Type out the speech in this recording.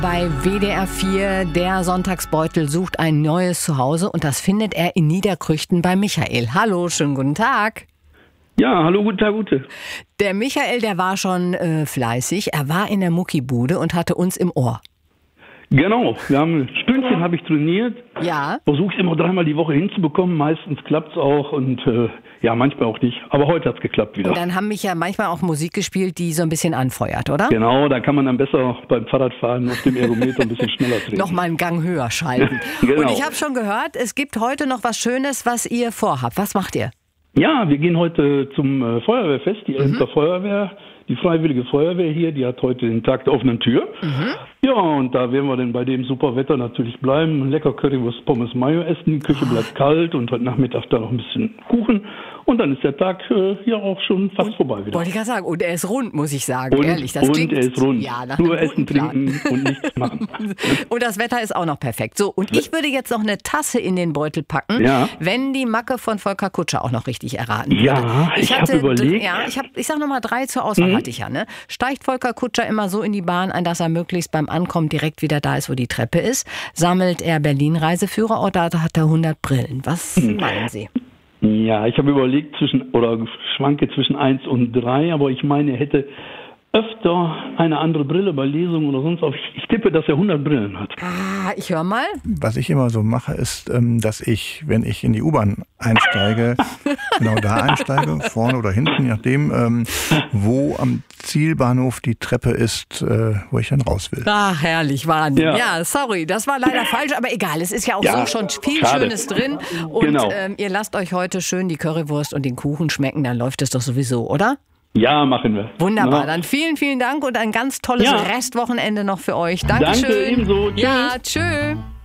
Bei WDR 4, der Sonntagsbeutel sucht ein neues Zuhause und das findet er in Niederkrüchten bei Michael. Hallo, schönen guten Tag. Ja, hallo, guten Tag, Ute. Der Michael, der war schon fleißig. Er war in der Muckibude und hatte uns im Ohr. Genau, wir haben ein Stündchen habe ich trainiert. Ja. Versuche es immer 3-mal die Woche hinzubekommen. Meistens klappt es auch und ja, manchmal auch nicht. Aber heute hat es geklappt wieder. Und dann haben mich ja manchmal auch Musik gespielt, die so ein bisschen anfeuert, oder? Genau, da kann man dann besser beim Fahrradfahren auf dem Ergometer ein bisschen schneller treten. Nochmal einen Gang höher schalten. Genau. Und ich habe schon gehört, es gibt heute noch was Schönes, was ihr vorhabt. Was macht ihr? Ja, wir gehen heute zum Feuerwehrfest, die Elmter Feuerwehr. Die Freiwillige Feuerwehr hier, die hat heute den Tag der offenen Tür. Ja, und da werden wir dann bei dem super Wetter natürlich bleiben. Lecker Currywurst, Pommes, Mayo essen. Die Küche bleibt kalt und heute Nachmittag dann noch ein bisschen Kuchen. Und dann ist der Tag ja auch schon fast vorbei wieder. Wollte ich gerade sagen. Und er ist rund, muss ich sagen. Und, ehrlich, das klingt, er ist rund. Ja, nach nur einem essen, guten Plan. trinken und nichts machen. Und das Wetter ist auch noch perfekt. So, und ich würde jetzt noch eine Tasse in den Beutel packen, Ja. wenn die Macke von Volker Kutscher auch noch richtig erraten würde. Ja, ich habe überlegt. Ja, ich sag nochmal 3 zur Auswahl hatte ich ja. Ne? Steigt Volker Kutscher immer so in die Bahn ein, dass er möglichst beim Ankommen direkt wieder da ist, wo die Treppe ist? Sammelt er Berlin-Reiseführer oder hat er 100 Brillen? Was meinen Sie? Ja, ich habe überlegt schwanke zwischen 1 und 3, aber ich meine, er hätte öfter eine andere Brille bei Lesungen oder sonst was. Ich tippe, dass er 100 Brillen hat. Ah, ich höre mal. Was ich immer so mache, ist, dass ich, wenn ich in die U-Bahn einsteige, genau da einsteige, vorne oder hinten, je nachdem, wo am Zielbahnhof die Treppe ist, wo ich dann raus will. Ach, herrlich, Wahnsinn. Ja. Ja, sorry, das war leider falsch, aber egal, es ist ja auch so schon viel schade. Schönes drin. Und Genau. ihr lasst euch heute schön die Currywurst und den Kuchen schmecken, dann läuft es doch sowieso, oder? Ja, machen wir. Wunderbar, Ja. dann vielen, vielen Dank und ein ganz tolles Ja. Restwochenende noch für euch. Dankeschön. Danke, ebenso. Tschüss. Ja, tschö.